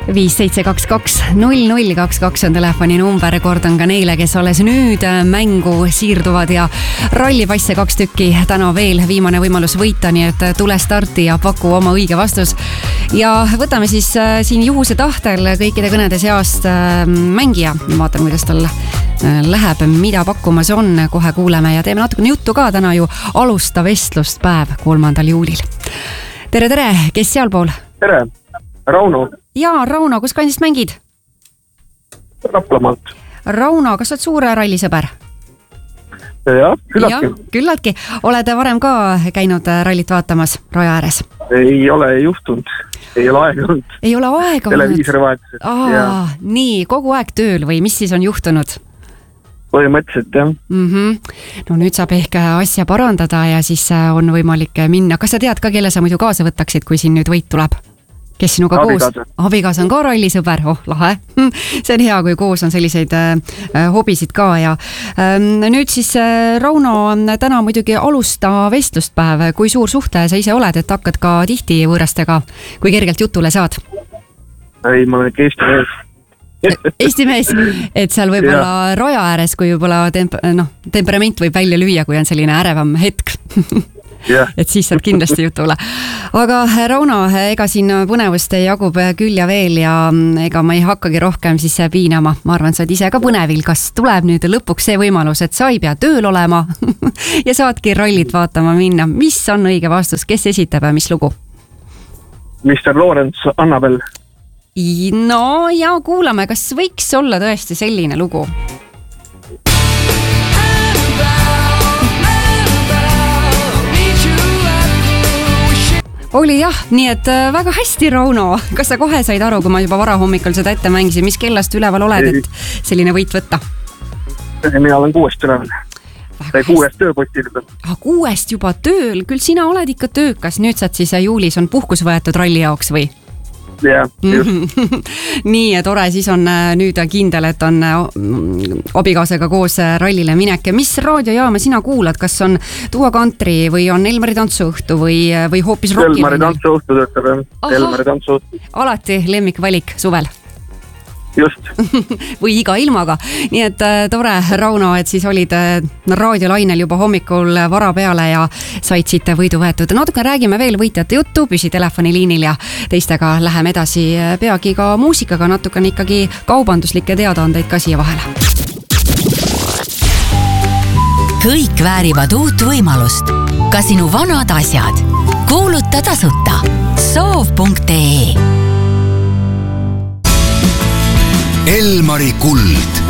5722 on telefoni number, kordan ka neile, kes alles nüüd mängu siirduvad ja rallipasse 2 tükki täna veel viimane võimalus võita, nii et tule starti ja paku oma õige vastus. Ja võtame siis siin juhuse tahtel kõikide kõnede seast mängija. Vaatame, kuidas tal läheb, mida pakkumas on, kohe kuuleme ja teeme natukene juttu ka täna ju alusta vestlust päev 3. juulil. Tere, kes sealpool? Tere, Rauno. Jaa, Rauno, kus kandist mängid? Raplamaalt. Rauno, kas oled suur rallisõber? Jah, küllaltki. Küllaltki. Oled varem ka käinud rallit vaatamas Raja ääres? Ei ole juhtunud. Ei ole aega olnud. Ei ole aega olnud? Televiisori vahetused. Nii, kogu aeg tööl või mis siis on juhtunud? Põhimõtteliselt, jah. No nüüd saab ehk asja parandada ja siis on võimalik minna. Kas sa tead ka, kelle sa muidu kaasa võtaksid, kui siin nüüd võit tuleb? Kes sinuga Abikaasa. koos? Abikaasa on ka rallisõber. Lahe. See on hea, kui koos on selliseid hobisid ka. Ja nüüd siis, Rauno, täna muidugi alusta vestlustpäev. Kui suur suhtleja sa ise oled, et hakkad ka tihti võõrastega, kui kergelt jutule saad? Ei, ma olen Eesti mees. Eesti mees, et seal võib-olla Raja ääres, kui võib-olla temperament võib välja lüüa, kui on selline ärevam hetk. Et siis saad kindlasti jutule. Aga Rauno, ega siin põnevust jagub küll ja veel ja ega ma ei hakkagi rohkem siis piinama. Ma arvan, sa oled ise ka põnevil, kas tuleb nüüd lõpuks see võimalus, et sa ei pea tööl olema ja saadki rallit vaatama minna. Mis on õige vastus? Kes esitab ja mis lugu? Mr. Lawrence Annabel. No ja kuulame, kas võiks olla tõesti selline lugu? Oli jah, nii et väga hästi, Rauno. Kas sa kohe said aru, kui ma juba varahommikul seda ette mängisin, mis kellast üleval oled, et selline võit võtta? Mina olen 6 üleval. 6 tööpostil. 6 juba tööl, küll sina oled ikka töökas. Nüüd saad siis juulis on puhkus võetud ralli jaoks või? Jah, just. Nii, tore, siis on nüüd kindel, et on abikaasega koos rallile minek. Mis raadiojaama sina kuulad? Kas on Tuua Country või on Elmari tantsuõhtu või hoopis Rocki? Elmari tantsuõhtu töötab. Elmari tantsuõhtu. Alati lemmikvalik suvel. Just. Või iga ilmaga. Nii et tore, Rauno, et siis olid raadiolainel juba hommikul vara peale ja said siit võidu võetud. Natuke räägime veel võitjate juttu, püsi telefoniliinil ja teistega läheme edasi peagi ka muusikaga, natukene ikkagi kaubanduslikke teadaandeid ka siia vahele. Kõik väärivad uut võimalust. Ka sinu vanad asjad. Kuuluta tasuta. Soov.ee Elmari kuld.